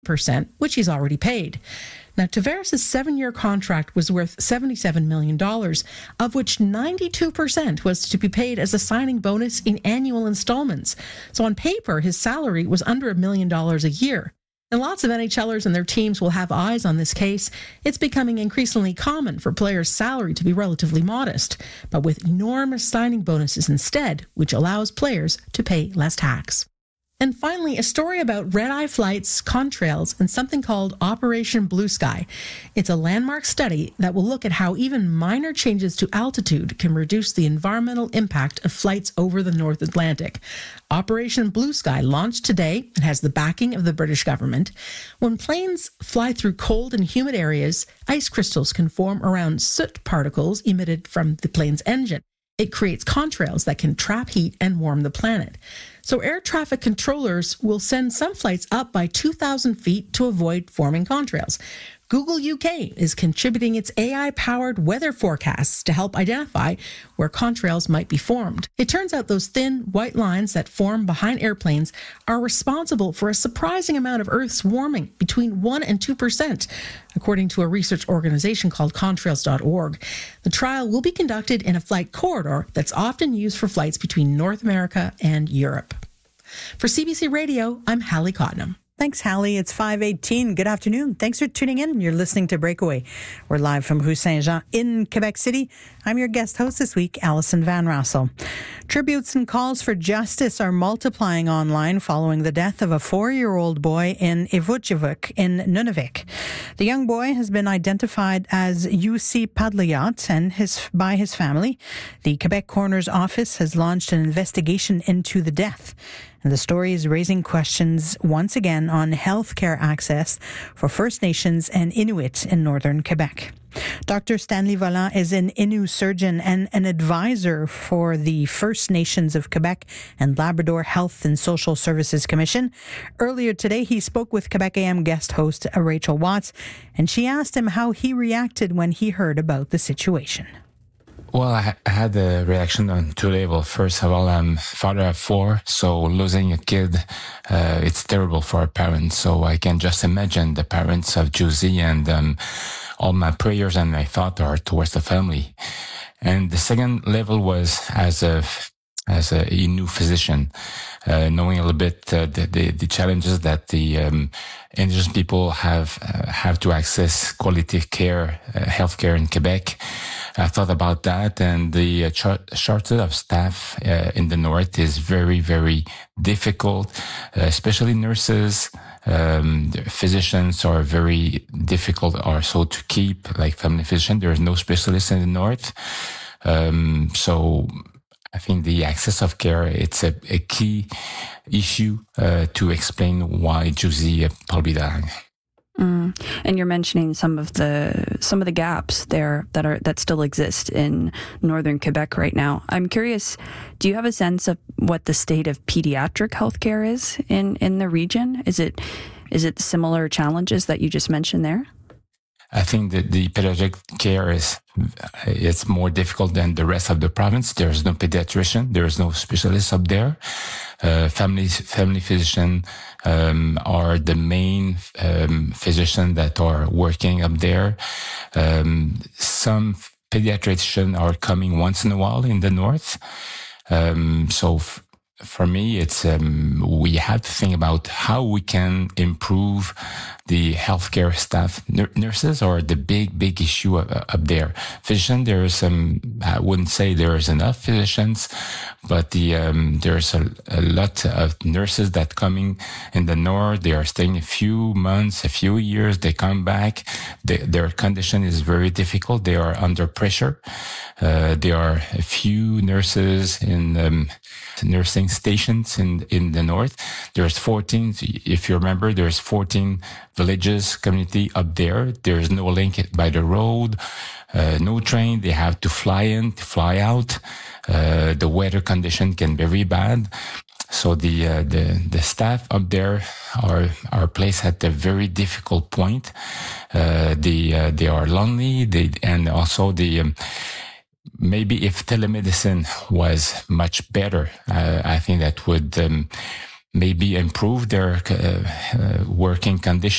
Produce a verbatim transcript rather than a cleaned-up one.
percent, which he's already paid. Now, Tavares' seven-year contract was worth seventy-seven million dollars, of which ninety-two percent was to be paid as a signing bonus in annual installments. So on paper, his salary was under a million dollars a year. And lots of NHLers and their teams will have eyes on this case. It's becoming increasingly common for players' salary to be relatively modest, but with enormous signing bonuses instead, which allows players to pay less tax. And finally, a story about red-eye flights, contrails, and something called Operation Blue Sky. It's a landmark study that will look at how even minor changes to altitude can reduce the environmental impact of flights over the North Atlantic. Operation Blue Sky launched today and has the backing of the British government. When planes fly through cold and humid areas, ice crystals can form around soot particles emitted from the plane's engine. It creates contrails that can trap heat and warm the planet. So air traffic controllers will send some flights up by two thousand feet to avoid forming contrails. Google U K is contributing its A I-powered weather forecasts to help identify where contrails might be formed. It turns out those thin, white lines that form behind airplanes are responsible for a surprising amount of Earth's warming, between one and two percent, according to a research organization called contrails dot org. The trial will be conducted in a flight corridor that's often used for flights between North America and Europe. For C B C Radio, I'm Hallie Cottenham. Thanks, Hallie. It's five eighteen. Good afternoon. Thanks for tuning in. You're listening to Breakaway. We're live from Rue Saint-Jean in Quebec City. I'm your guest host this week, Alison Van Rassel. Tributes and calls for justice are multiplying online following the death of a four-year-old boy in Ivutjevuk in Nunavik. The young boy has been identified as Jussi Padliat and his by his family. The Quebec coroner's office has launched an investigation into the death. And the story is raising questions once again on healthcare access for First Nations and Inuit in northern Quebec. Doctor Stanley Vollant is an Innu surgeon and an advisor for the First Nations of Quebec and Labrador Health and Social Services Commission. Earlier today, he spoke with Quebec A M guest host Rachel Watts, and she asked him how he reacted when he heard about the situation. Well, I had a reaction on two levels. First of all, I'm father of four, so losing a kid, uh, it's terrible for a parent. So I can just imagine the parents of Jussi, and um, all my prayers and my thoughts are towards the family. And the second level was as a as a new physician, uh, knowing a little bit uh, the, the the challenges that the um, Indigenous people have uh, have to access quality care, uh, healthcare in Quebec. I thought about that, and the uh, ch- shortage of staff uh, in the north is very, very difficult, uh, especially nurses. Um, physicians are very difficult also to keep, like family physician. There is no specialist in the north. Um, so I think the access of care, it's a, a key issue uh, to explain why Jussi probably died. Mm. And you're mentioning some of the some of the gaps there that are that still exist in northern Quebec right now. I'm curious, do you have a sense of what the state of pediatric healthcare is in, in the region? Is it is it similar challenges that you just mentioned there? I think that the pediatric care is it's more difficult than the rest of the province. There's no pediatrician. There's no specialist up there. Uh, family family physician um, are the main um, physicians that are working up there. Um, some pediatricians are coming once in a while in the north. Um, so. F- For me, it's um, we have to think about how we can improve the healthcare staff. N- nurses are the big, big issue up, up there. Physicians, there is some. I wouldn't say there is enough physicians, but the um, there's a, a lot of nurses that coming in the north. They are staying a few months, a few years. They come back. They, their condition is very difficult. They are under pressure. Uh, there are a few nurses in. Um, nursing stations in in the north. There's fourteen, if you remember, there's fourteen villages, community up there. There's no link by the road, uh, no train. They have to fly in, to fly out. Uh, the weather condition can be very bad. So the uh, the the staff up there are are placed at a very difficult point. Uh, they uh, they are lonely. They and also the um, maybe if telemedicine was much better, uh, I think that would um, maybe improve their uh, uh, working conditions.